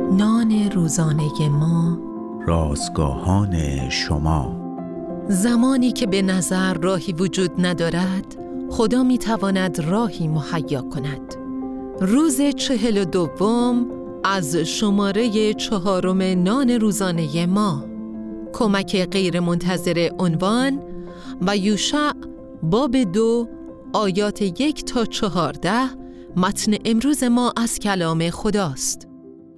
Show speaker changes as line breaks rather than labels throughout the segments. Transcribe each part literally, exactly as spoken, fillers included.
نان روزانه ما،
رازگاهان شما.
زمانی که به نظر راهی وجود ندارد، خدا می تواند راهی مهیا کند. روز چهل و دوم از شماره چهارم نان روزانه ما، کمک غیر منتظره عنوان و یوشع باب دو آیات یک تا چهارده. متن امروز ما از کلام خداست.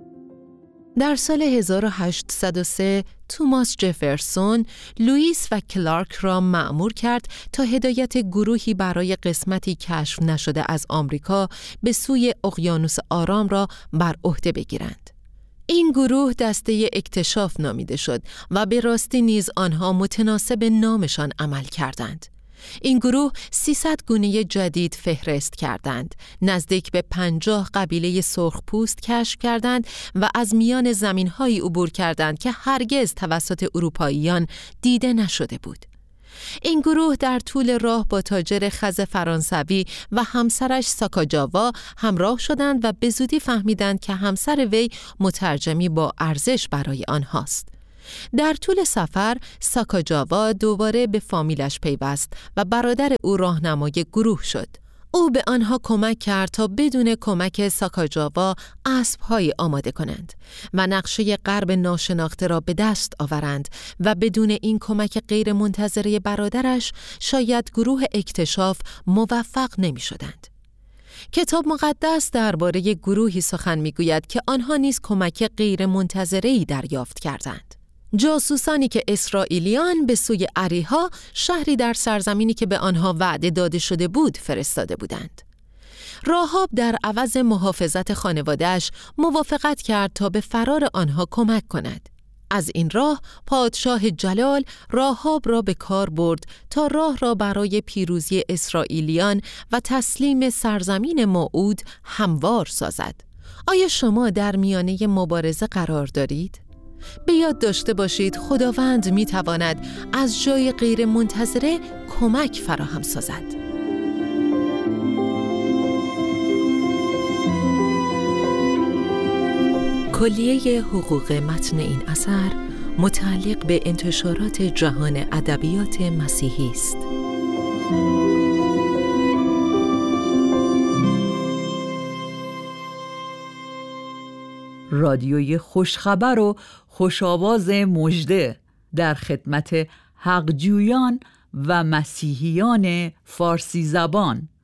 در سال هزار و هشتصد و سه توماس جفرسون لوئیس و کلارک را مأمور کرد تا هدایت گروهی برای قسمتی کشف نشده از آمریکا به سوی اقیانوس آرام را بر عهده بگیرند. این گروه دسته اکتشاف نامیده شد و به راستی نیز آنها متناسب نامشان عمل کردند. این گروه سیصد گونه جدید فهرست کردند، نزدیک به پنجاه قبیله سرخپوست کشف کردند و از میان زمین‌هایی عبور کردند که هرگز توسط اروپاییان دیده نشده بود. این گروه در طول راه با تاجر خز فرانسوی و همسرش ساکاجاوا همراه شدند و به زودی فهمیدند که همسر وی مترجمی با ارزش برای آنهاست. در طول سفر ساکاجاوا دوباره به فامیلش پیوست و برادر او راهنمای گروه شد. او به آنها کمک کرد تا بدون کمک ساکاجاوا اسب‌های آماده کنند و نقشه غرب ناشناخته را به دست آورند و بدون این کمک غیر منتظره برادرش شاید گروه اکتشاف موفق نمی شدند. کتاب مقدس درباره گروهی سخن می‌گوید که آنها نیز کمک غیر منتظره‌ای دریافت کردند. جاسوسانی که اسرائیلیان به سوی اریحا، شهری در سرزمینی که به آنها وعده داده شده بود، فرستاده بودند. راهاب در عوض محافظت خانواده‌اش موافقت کرد تا به فرار آنها کمک کند. از این راه پادشاه جلال راهاب را به کار برد تا راه را برای پیروزی اسرائیلیان و تسلیم سرزمین موعود هموار سازد. آیا شما در میانه مبارزه قرار دارید؟ به یاد داشته باشید خداوند می تواند از جای غیر منتظره کمک فراهم سازد. کلیه حقوق متن این اثر متعلق به انتشارات جهان ادبیات مسیحی است.
رادیوی خوشخبر و خوشاواز مژده در خدمت حقجویان و مسیحیان فارسی زبان.